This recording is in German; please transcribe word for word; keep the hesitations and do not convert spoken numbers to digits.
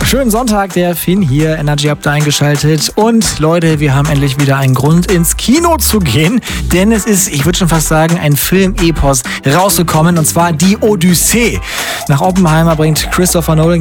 Schönen Sonntag, der Finn hier, Energy habt ihr eingeschaltet. Und Leute, wir haben endlich wieder einen Grund, ins Kino zu gehen. Denn es ist, ich würde schon fast sagen, ein Film-Epos rausgekommen. Und zwar die Odyssee. Nach Oppenheimer bringt Christopher Nolan